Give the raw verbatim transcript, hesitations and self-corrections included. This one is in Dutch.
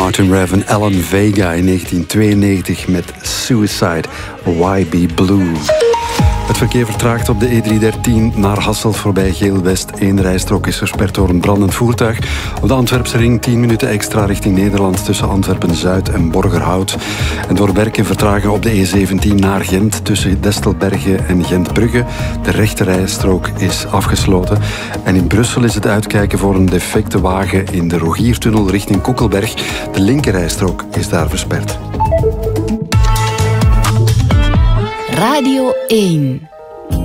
Martin Rev en Alan Vega in negentien tweeënnegentig met Suicide, Why Be Blue. Het verkeer vertraagt op de E driehonderddertien naar Hasselt voorbij Geel-West. Eén rijstrook is versperd door een brandend voertuig. Op de Antwerpse ring tien minuten extra richting Nederland tussen Antwerpen-Zuid en Borgerhout. En door werken vertragen op de E zeventien naar Gent tussen Destelbergen en Gentbrugge. De rechte rijstrook is afgesloten. En in Brussel is het uitkijken voor een defecte wagen in de Rogiertunnel richting Kokkelberg. De linker rijstrook is daar versperd. Radio één.